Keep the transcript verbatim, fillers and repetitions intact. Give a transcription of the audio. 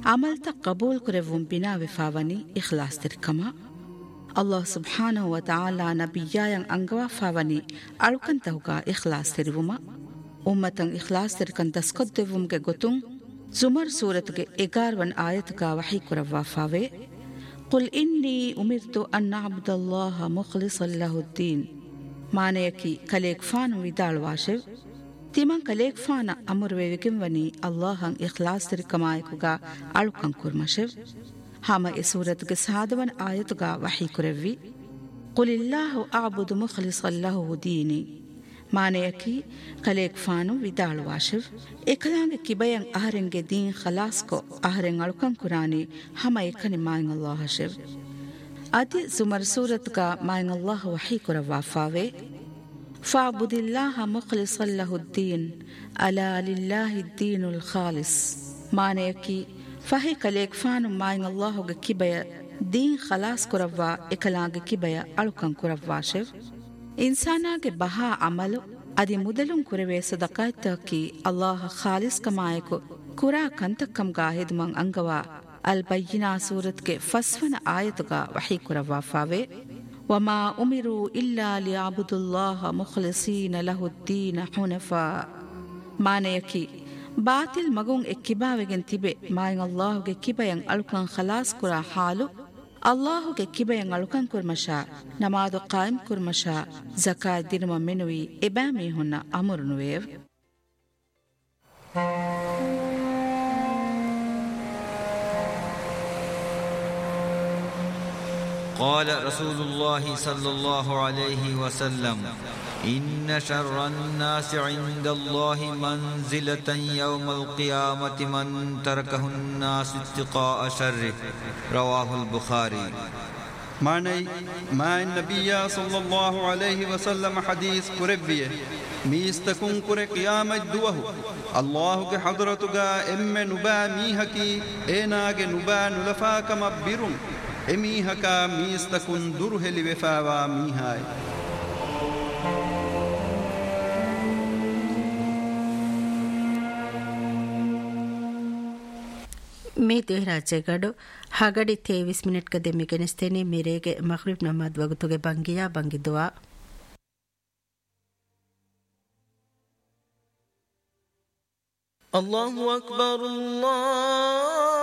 ಅಮಲ್ತ ಕಬೂಲ್ ಕುರೆವುಂ ಬಿನಾ ವಿಫಾವನಿ ಇಖ್ಲಾಸ್ ತಿರ್ಕಮ ಅಲ್ಲಾಹ್ ಸುಬ್ಹಾನಹು ವ ತಆಲಾ ನಬಿಯಾಯಂ ಅಂಗವಾ ಫಾವನಿ ಅಳುಕಂತಹುಗ ಇಖ್ಲಾಸ್ ತಿರುವುಮ ಉಮ್ಮತಂ ಇಖ್ಲಾಸ್ ತಿರ್ಕಂ ದಸ್ಕೊದ್ದೆವುಂಗೆ ಗೊತುಂ ಜುಮರ್ ಸೂರತ್ಗೆ ಎಗಾರ್ವನ್ ಆಯತ್ಗ ವಹಿ ಕುರವ್ವಾ ಫಾವೆ ಕುಲ್ ಇನ್ನಿ ಉಮಿರ್ತು ಅನ್ ಅಬ್ದಲ್ಲಾಹ ಮುಖ್ಲಿಸನ್ ಲಹುದ್ದೀನ್ ಮಾನೆಯಕಿ ಕಲೇಕ್ ಫಾನು ವಿದಾಳ್ವಾಶೆವ್ ತಿಮಂ ಕಲೇಕ್ ಫಾನ ಅಮುರ್ವೆವಿಗಿಂವನಿ ಅಲ್ಲಾಹಂ ಇಖ್ಲಾಸ್ ತಿರ್ಕಮಾಯಕುಗ ಅಳುಕಂ ಕುರ್ಮಶೆವ್ ಹಾಮ ಎ ಸೂರತ್ಗೆ ಸಾದವನ್ ಆಯತುಗ ವಹಿ ಕುರವ್ವಿ ಕುಲಿಲ್ಲಾಹು ಅಬುದು ಮುಖ್ಲಿಸನ್ ಲಹು ದೀನಿ ಮಾನೆಯಕಿ ಕಲೇಕ್ ಫಾನು ವಿದಾಳ್ವಾಶೆವ್ ಎಕಲಾಂಗೆ ಕಿಬಯಂ ಅಹರೆಂಗೆ ದೀನ್ ಖಲಾಸ್ಕೊ ಅಹರೆಂ ಅಳುಕಂ ಕುರಾನಿ ಹಮ ಎಕನಿ ಮಾಯಂ ಅಲ್ಲಾಹಶೆವ್ ಅದಿ ಜುಮರ್ ಸೂರತ್ಗ ಮಾಯಂ ಅಲ್ಲಾಹ ವಹಿ ಕುರವ್ವಾ ಫಾವೆ ಫಾಬುದಿಲ್ಲಾಹ ಮುಖ್ಲಿಸನ್ ಲಹುದ್ದೀನ್ ಅಲಾ ಲಿಲ್ಲಾಹಿ ದ್ದೀನುಲ್ ಖಾಲಿಸ್ ಮಾನೆಯಕಿ ಫಹಿ ಕಲೇಕ್ ಫಾನು ಮಾಯಂ ಅಲ್ಲಾಹುಗೆ ಕಿಬಯ ದೀನ್ ಖಲಾಸ್ ಕುರವ್ವಾ ಎಕಲಾಂಗೆ ಕಿಬಯ ಅಳುಕಂ ಕುರವ್ವಾಶೆವ್ ಇನ್ಸಾನಾಗೆ ಬಹಾ ಅಮಲು ಅದಿ ಮುದಲುಂ ಕುರವೆ ಸದಕಾಯ್ತಕಿ ಅಲ್ಲಾಹ ಖಾಲಿಸ್ ಕಮಾಯಕು ಕುರಾ ಕಂತಕ್ಕಂಗಾ ಹಿದ್ಮಂ ಅಂಗವಾ ಅಲ್ ಬಯ್ಯಿನಾ ಸೂರತ್ಗೆ ಫಸ್ವನ ಆಯತುಗ ವಹಿ ಕುರವ್ವಾ ಫಾವೆ ವಮಾ ಉಮಿರು ಇಲ್ಲಾ ಲಿಯಅಬುದುಲ್ಲಾಹ ಮುಖ್ಲಿಸೀನ ಲಹುದ್ದೀನ ಹುನಫಾ ಮಾನೆಯಕಿ ಬಾತಿಲ್ ಮಗುಂ ಎಕ್ಕಿಬಾವೆಗೆನ್ ತಿಬೆ ಮಾಯಂ ಅಲ್ಲಾಹುಗೆ ಕಿಬಯಂ ಅಳುಕಂ ಖಲಾಸ್ ಕುರಾ ಹಾಲು ಅಲ್ಲಾಹುಗೆ ಕಿಬಯಂ ಅಳುಕಂ ಕುರ್ಮಶಾ ನಮಾದು ಕಾಯಿಂ ಕುರ್ಮಶಾ ಜಕಾತ್ ದಿನುಮ ಮೆನುವಿ ಎಬಾಮಿ ಹುನ್ನ ಅಮುರುನುವೇವ್ قال رسول الله صلى الله عليه وسلم إن شر الناس عند الله منزلة يوم القيامة من تركه الناس اتقاء شره رواه البخاري معنی ما النبي صلى الله عليه وسلم حديث قربيه ميستكون قر قيامت دوه الله کے حضرت گا ام نبا میحکی اینا کے نبا نلفا کما بیرون امیحکا میستکون درہلی وفاوا میحائے මේ දෙහරාජෙගඩු හගඩි තේවිස් මිනිට්ක දෙමි ගෙනස්තේනේ මිරේගේ මග්රිබ් නමාද් වගතුගේ බංගියා බංගිදුවා الله أكبر الله